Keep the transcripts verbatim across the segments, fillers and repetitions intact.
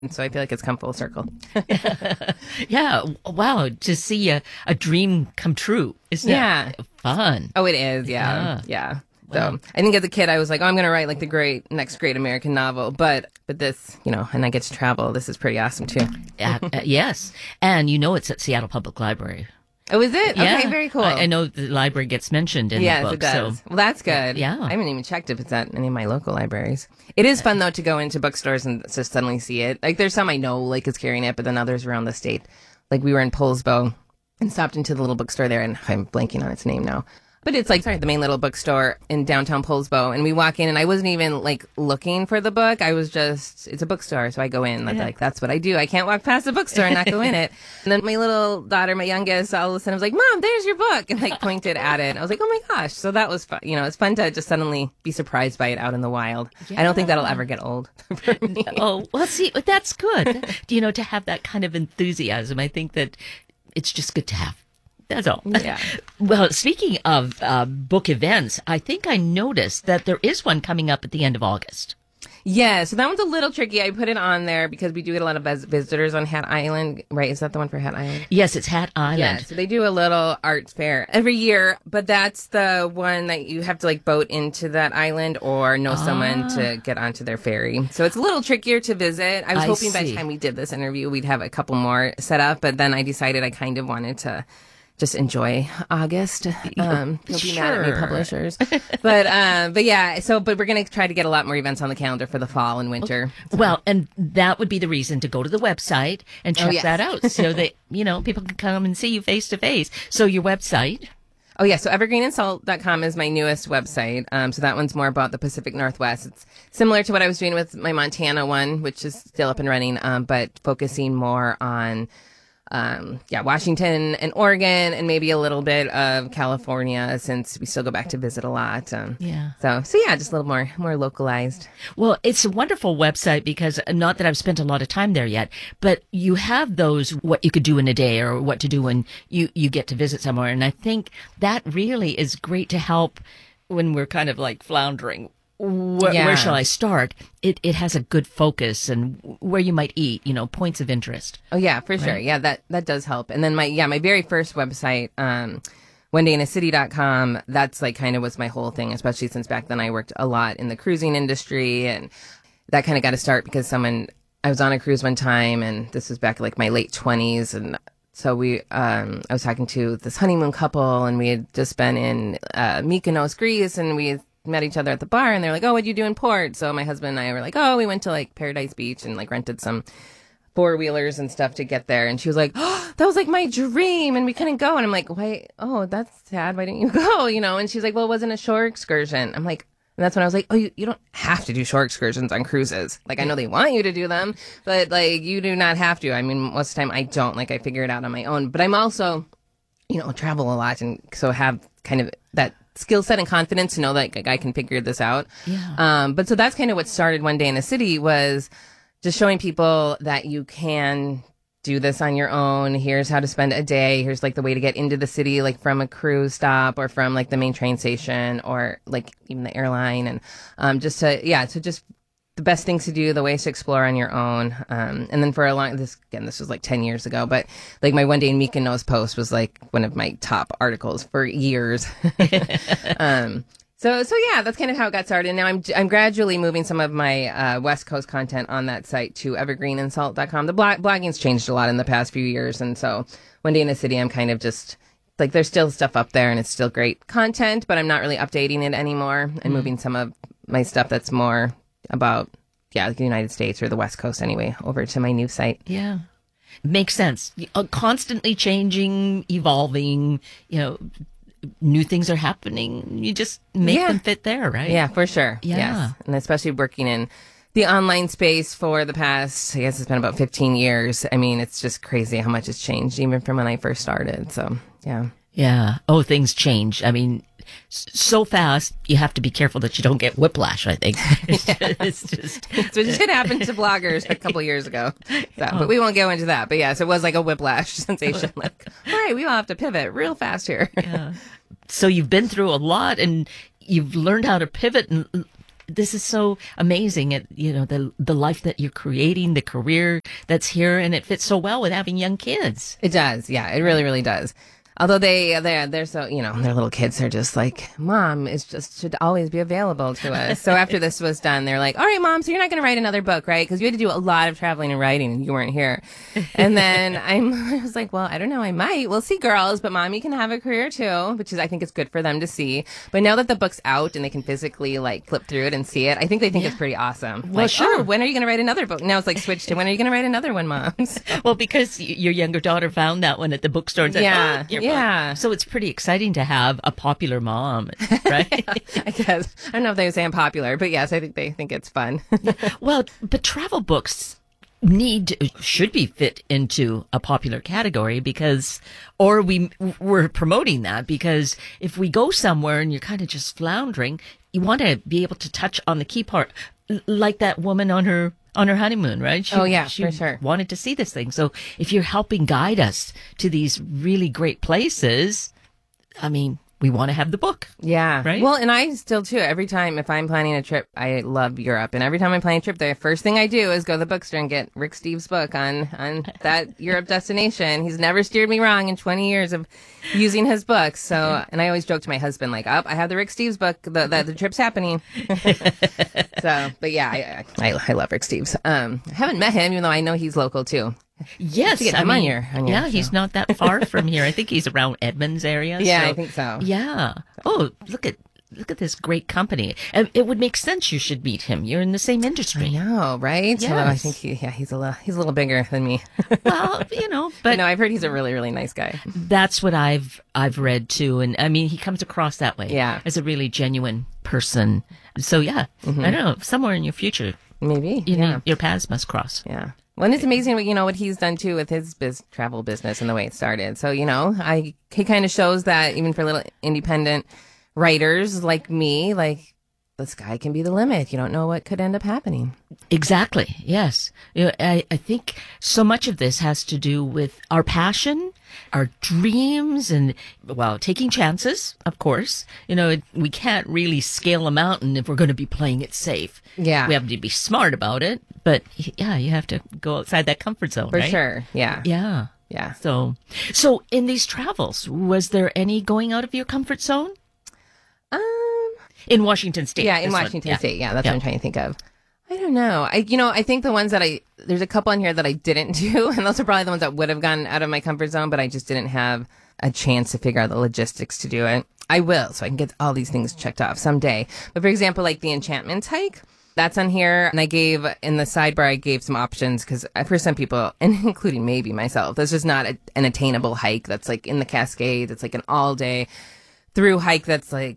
And so I feel like it's come full circle. Yeah. Wow. To see a, a dream come true. Isn't Yeah. it fun? Oh, it is. Yeah. Yeah. Yeah. Wow. So I think as a kid, I was like, oh, I'm going to write like the great next great American novel. But but this, you know, and I get to travel. This is pretty awesome, too. Uh, uh, yes. And you know it's at Seattle Public Library. Oh, is it? Yeah. Okay, very cool. I, I know the library gets mentioned in yes, the book. it does. So. Well, that's good. Yeah. I haven't even checked if it's at any of my local libraries. It is fun, though, to go into bookstores and just suddenly see it. Like, there's some I know, like, is carrying it, but then others around the state. Like, we were in Poulsbo and stopped into the little bookstore there, and I'm blanking on its name now. But it's like, sorry, the main little bookstore in downtown Poulsbo. And we walk in, and I wasn't even, like, looking for the book. I was just, it's a bookstore. So I go in, like, Yeah. like that's what I do. I can't walk past a bookstore and not go in it. And then my little daughter, my youngest, all of a sudden was like, Mom, there's your book. And, like, pointed at it. I was like, oh, my gosh. So that was fun. You know, it's fun to just suddenly be surprised by it out in the wild. I don't think that'll ever get old for me. Oh, well, see, that's good. You know, to have that kind of enthusiasm. I think that it's just good to have. That's all. Yeah. Well, speaking of uh, book events, I think I noticed that there is one coming up at the end of August. Yeah, so that one's a little tricky. I put it on there because we do get a lot of vis- visitors on Hat Island, right? Is that the one for Hat Island? Yes, it's Hat Island. Yeah, so they do a little art fair every year, but that's the one that you have to like boat into that island or know someone to get onto their ferry. So it's a little trickier to visit. I was I hoping by the see. time we did this interview, we'd have a couple more set up, but then I decided I kind of wanted to just enjoy August. Um, you'll be mad at me, Sure. publishers. But um, but yeah, so but we're gonna try to get a lot more events on the calendar for the fall and winter. Well, and that would be the reason to go to the website and check Oh, yes. that out so that, you know, people can come and see you face to face. So your website. Oh, yeah. So evergreen and salt dot com is my newest website. Um, so that one's more about the Pacific Northwest. It's similar to what I was doing with my Montana one, which is still up and running, um, but focusing more on, um, yeah, Washington and Oregon and maybe a little bit of California since we still go back to visit a lot. Um, Yeah. So, so yeah, just a little more, more localized. Well, it's a wonderful website because not that I've spent a lot of time there yet, but you have those what you could do in a day or what to do when you, you get to visit somewhere. And I think that really is great to help when we're kind of like floundering. Where, Yeah. where shall I start? It it has a good focus and where you might eat, you know, points of interest. Oh yeah, for sure. Yeah, that that does help. And then my yeah, my very first website, um, one day in a city dot com, that's like kind of was my whole thing, especially since back then I worked a lot in the cruising industry, and that kind of got to start because someone I was on a cruise one time, and this was back like my late twenties, and so we um I was talking to this honeymoon couple, and we had just been in uh, Mykonos, Greece, and we had met each other at the bar, and they're like, oh, what'd you do in port? So my husband and I were like, oh, we went to like Paradise Beach and like rented some four wheelers and stuff to get there. And she was like, oh, that was like my dream, and we couldn't go. And I'm like, why? Oh, that's sad. Why didn't you go? You know? And she's like, well, it wasn't a shore excursion. I'm like, and that's when I was like, oh, you, you don't have to do shore excursions on cruises. Like, I know they want you to do them, but like, you do not have to. I mean, most of the time I don't. Like, I figure it out on my own. But I'm also, you know, travel a lot, and so have kind of that skill set and confidence to know that like, I can figure this out. Yeah. Um, but so that's kind of what started One Day in a City, was just showing people that you can do this on your own. Here's how to spend a day. Here's like the way to get into the city, like from a cruise stop or from like the main train station or like even the airline. And um, just to, yeah, to just the best things to do, the ways to explore on your own. Um, and then for a long, this, again, this was like ten years ago, but like my One Day in Mykonos post was like one of my top articles for years. um, so, so yeah, that's kind of how it got started. Now I'm, I'm gradually moving some of my, uh, West Coast content on that site to evergreen and salt dot com. The blog, blogging's changed a lot in the past few years. And so One Day in a City, I'm kind of just like, there's still stuff up there and it's still great content, but I'm not really updating it anymore and mm-hmm. moving some of my stuff that's more about, yeah, like the United States or the West Coast anyway, over to my new site. Yeah. Makes sense. Uh, constantly changing, evolving, you know, new things are happening. You just make yeah. them fit there, right? Yeah, for sure. Yeah. Yes. And especially working in the online space for the past, I guess it's been about fifteen years. I mean, it's just crazy how much has changed even from when I first started. So, yeah. Yeah. Oh, things change. I mean, so fast, you have to be careful that you don't get whiplash, I think. It's just, it's just so it did happen to bloggers a couple years ago. So, but we won't go into that. But yes, it was like a whiplash sensation. Like, all right, we all have to pivot real fast here. Yeah. So you've been through a lot and you've learned how to pivot and this is so amazing. It, you know, the the life that you're creating, the career that's here, and it fits so well with having young kids. It does. Yeah, it really, really does. Although they, they're, they're so, you know, their little kids are just like, Mom is just, should always be available to us. So after this was done, they're like, all right, Mom, so you're not going to write another book, right? Because you had to do a lot of traveling and writing and you weren't here. And then I'm, I was like, well, I don't know, I might. We'll see, girls, but Mommy can have a career too, which is, I think it's good for them to see. But now that the book's out and they can physically like flip through it and see it, I think they think yeah. it's pretty awesome. Well, like, sure. Oh, when are you going to write another book? Now it's like switched to when are you going to write another one, Mom? Well, because y- your younger daughter found that one at the bookstore and said, yeah, oh, yeah. Book. So it's pretty exciting to have a popular mom, right? I guess. I don't know if they would say I'm popular, but yes, I think they think it's fun. Well, but travel books need should be fit into a popular category because, or we we're promoting that because if we go somewhere and you're kind of just floundering, you want to be able to touch on the key part, like that woman on her on her honeymoon, right? She, oh yeah, she for sure. Wanted to see this thing. So if you're helping guide us to these really great places, I mean, we want to have the book. Yeah. Right? Well, and I still, too, every time if I'm planning a trip, I love Europe. And every time I'm planning a trip, the first thing I do is go to the bookstore and get Rick Steves' book on, on that Europe destination. He's never steered me wrong in twenty years of using his books. So, and I always joke to my husband, like, up, oh, I have the Rick Steves book, the, the, the trip's happening. So, but yeah, I, I, I love Rick Steves. Um, I haven't met him, even though I know he's local, too. Yes, to get I him mean, on your, on your yeah, show. He's not that far from here. I think he's around Edmonds area. Yeah, so, I think so. Yeah. Oh, look at look at this great company. And it would make sense you should meet him. You're in the same industry. I know, right? Yes. Although I think he, yeah, he's a little, he's a little bigger than me. Well, you know, but no, I've heard he's a really, really nice guy. That's what I've I've read too, and I mean, he comes across that way. Yeah, as a really genuine person. So yeah, mm-hmm. I don't know. Somewhere in your future, maybe you yeah. know, your paths must cross. Yeah. Well, and it's amazing what, you know, what he's done too with his biz, travel business and the way it started. So, you know, I, he kind of shows that even for little independent writers like me, like the sky can be the limit. You don't know what could end up happening. Exactly. Yes. You know, I, I think so much of this has to do with our passion, our dreams, and, well, taking chances, of course. You know, it, we can't really scale a mountain if we're going to be playing it safe. Yeah. We have to be smart about it. But, yeah, you have to go outside that comfort zone, For right? sure. Yeah. Yeah. Yeah. So, so in these travels, was there any going out of your comfort zone? Um, in Washington State. Yeah, in one. Washington Yeah. State. Yeah, that's Yeah. what I'm trying to think of. I don't know. I, you know, I think the ones that I, there's a couple on here that I didn't do, and those are probably the ones that would have gone out of my comfort zone, but I just didn't have a chance to figure out the logistics to do it. I will, so I can get all these things checked off someday. But for example, like the Enchantments hike, that's on here. And I gave, in the sidebar, I gave some options because for some people, and including maybe myself, that's just not a, an attainable hike that's like in the Cascades. It's like an all day through hike that's like,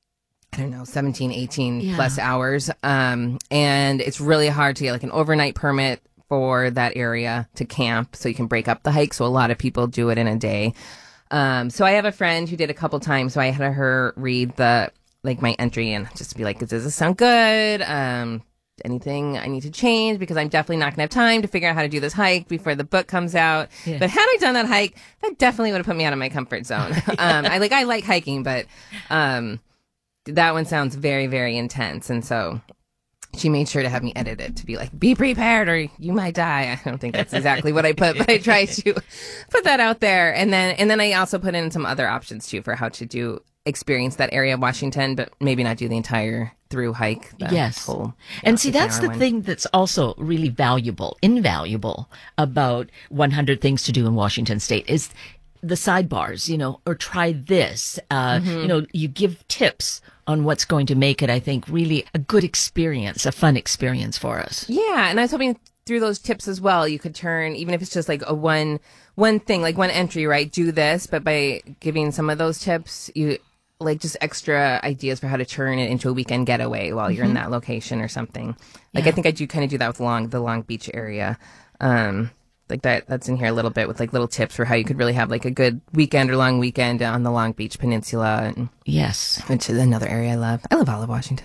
I don't know, seventeen, eighteen Yeah. plus hours. Um, and it's really hard to get like an overnight permit for that area to camp so you can break up the hike. So a lot of people do it in a day. Um, so I have a friend who did a couple times. So I had her read the, like my entry and just be like, does this sound good? Um, anything I need to change? Because I'm definitely not going to have time to figure out how to do this hike before the book comes out. Yeah. But had I done that hike, that definitely would have put me out of my comfort zone. um, I like, I like hiking, but, um, that one sounds very, very intense. And so she made sure to have me edit it to be like, be prepared or you might die. I don't think that's exactly what I put, but I tried to put that out there. And then, and then I also put in some other options too for how to do experience that area of Washington, but maybe not do the entire through hike. The Yes. Whole, and see, fifteen that's hour the one. thing that's also really valuable, invaluable about one hundred Things to Do in Washington State is the sidebars, you know, or try this. Uh, Mm-hmm. You know, you give tips on what's going to make it, I think, really a good experience, a fun experience for us. Yeah, and I was hoping through those tips as well, you could turn, even if it's just like a one one thing, like one entry, right? Do this, but by giving some of those tips, you like just extra ideas for how to turn it into a weekend getaway while you're in that location or something. Like Yeah. I think I do kind of do that with Long the Long Beach area. Um, like that that's in here a little bit with like little tips for how you could really have like a good weekend or long weekend on the Long Beach Peninsula, and, Yes. which is another area I love. I love all of Washington.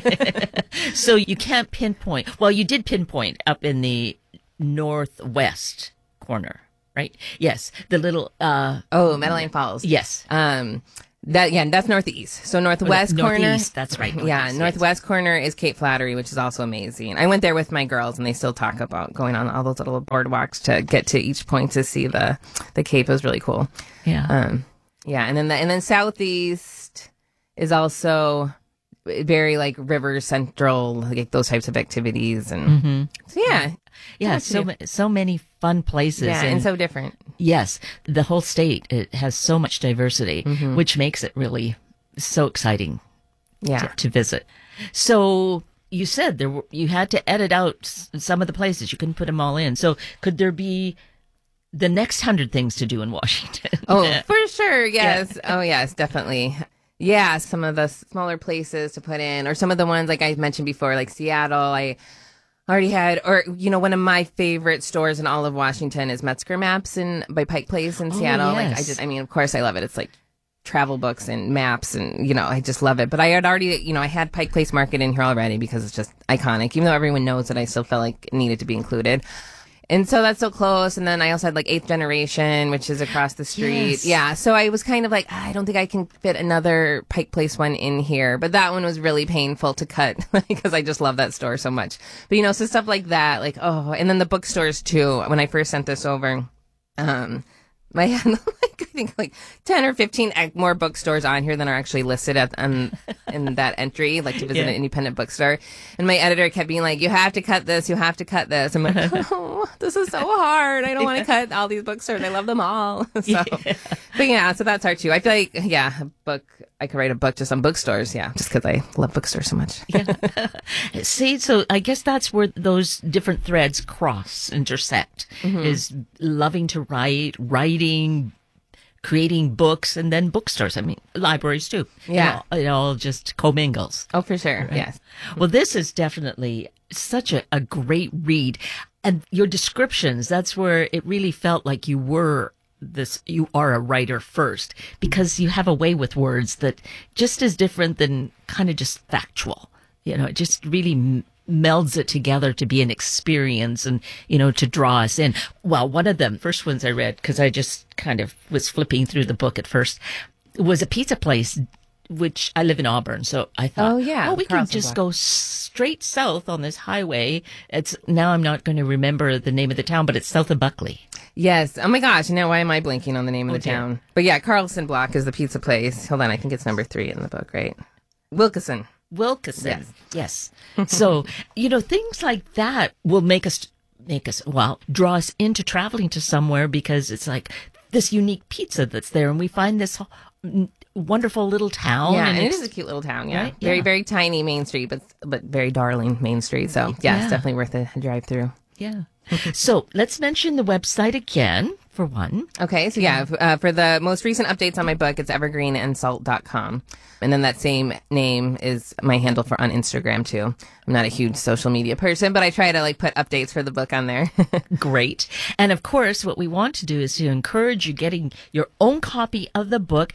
So you can't pinpoint. Well, you did pinpoint up in the northwest corner, right? Yes. The little, uh, Oh, Medellin Falls. yes. Um, That yeah, that's northeast. So northwest Oh, corner. northeast, that's right. Yeah, northeast, yes. northwest corner is Cape Flattery, which is also amazing. I went there with my girls, and they still talk about going on all those little boardwalks to get to each point to see the the Cape. It was really cool. Yeah. Um, yeah, and then the, and then southeast is also very like river central, like those types of activities, and Mm-hmm. so yeah, Yeah, much so to ma- so many fun places. yeah, and, and so different. yes, the whole state, it has so much diversity, Mm-hmm. which makes it really so exciting Yeah. to, to visit. So you said there were, you had to edit out s- some of the places. You couldn't put them all in. So could there be the next hundred things to do in Washington? Oh, for sure. Yes. Oh, yes, definitely. Yeah, some of the smaller places to put in, or some of the ones like I mentioned before, like Seattle. I already had, or you know, one of my favorite stores in all of Washington is Metzger Maps in by Pike Place in Oh, Seattle. Like I yes. just, I mean, of course, I love it. It's like travel books and maps, and you know, I just love it. But I had already, you know, I had Pike Place Market in here already because it's just iconic. Even though everyone knows it, I still felt like it needed to be included. And so that's so close. And then I also had like Eighth Generation, which is across the street. Yes. Yeah. So I was kind of like, "Ah, I don't think I can fit another Pike Place one in here. But that one was really painful to cut because I just love that store so much. But you know, so stuff like that, like, oh, and then the bookstores too. When I first sent this over, um, I had like, I think like ten or fifteen more bookstores on here than are actually listed at um, in that entry, like to visit Yeah. an independent bookstore. And my editor kept being like, you have to cut this, you have to cut this. I'm like, oh, this is so hard. I don't want to cut all these bookstores. I love them all. so, Yeah. But yeah, so that's hard too. I feel like, yeah, a book, I could write a book just on bookstores. Yeah, just because I love bookstores so much. See, so I guess that's where those different threads cross, intersect, Mm-hmm. is loving to write, writing, creating books, and then bookstores. I mean, libraries too. Yeah. It all, it all just commingles. Oh, for sure. Yes. Well, this is definitely such a, a great read. And your descriptions, that's where it really felt like you were this, you are a writer first, because you have a way with words that just is different than kind of just factual. You know, it just really m- melds it together to be an experience and, you know, to draw us in. Well, one of the first ones I read, because I just kind of was flipping through the book at first, was a pizza place, which I live in Auburn. So I thought, Oh, yeah, oh, we can Carlson just Block. go straight south on this highway. It's now I'm not going to remember the name of the town, but it's south of Buckley. Yes. Oh my gosh. Now why am I blanking on the name of the dear. town? But yeah, Carlson Block is the pizza place. Hold on. I think it's number three in the book, right? Wilkeson. Wilkeson. Yes. So, you know, things like that will make us, make us, well, draw us into traveling to somewhere because it's like this unique pizza that's there. And we find this mm, wonderful little town. Yeah, and and it it's- is a cute little town. Yeah, Right? very Yeah. very tiny main street, but but very darling main street. So yeah, Yeah. it's definitely worth a drive through. Yeah. So let's mention the website again, for one. Okay, so yeah, f- uh, for the most recent updates on my book, it's evergreen and salt dot com. And then that same name is my handle for on Instagram too. I'm not a huge social media person, but I try to like put updates for the book on there. Great. And of course, what we want to do is to encourage you getting your own copy of the book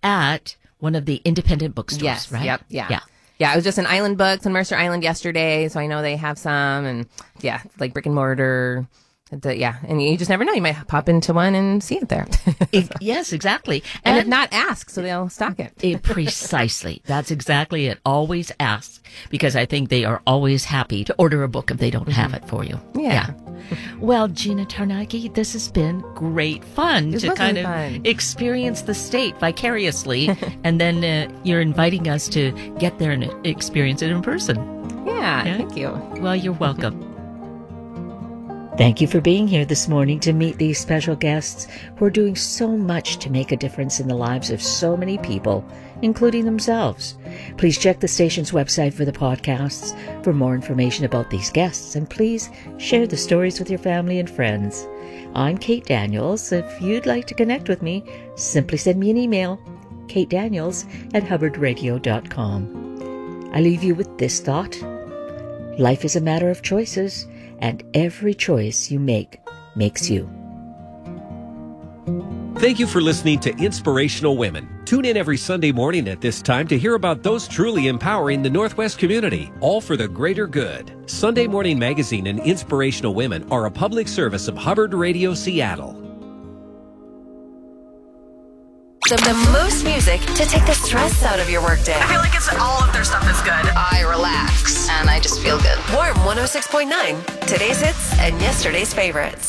at one of the independent bookstores, Yes. right? Yep. Yeah. Yeah. Yeah. I was just in Island Books on Mercer Island yesterday, so I know they have some, and yeah, like brick and mortar. The, yeah, and you just never know. You might pop into one and see it there. It- yes, exactly. And if not, ask so they'll stock it. it, precisely. That's exactly it. Always ask, because I think they are always happy to order a book if they don't have it for you. Yeah. Well, Gina Tarnacki, this has been great fun This to was kind really of fun. experience the state vicariously, and then uh, you're inviting us to get there and experience it in person. Yeah, Yeah. thank you. Well, you're welcome. Thank you for being here this morning to meet these special guests who are doing so much to make a difference in the lives of so many people, including themselves. Please check the station's website for the podcasts for more information about these guests, and please share the stories with your family and friends. I'm Kate Daniels. If you'd like to connect with me, simply send me an email, kate daniels at hubbard radio dot com. I leave you with this thought. Life is a matter of choices, and every choice you make makes you. Thank you for listening to Inspirational Women. Tune in every Sunday morning at this time to hear about those truly empowering the Northwest community, all for the greater good. Sunday Morning Magazine and Inspirational Women are a public service of Hubbard Radio Seattle. The, the most music to take the stress out of your workday. I feel like it's all of their stuff is good. I relax and I just feel good. Warm one oh six point nine. Today's hits and yesterday's favorites.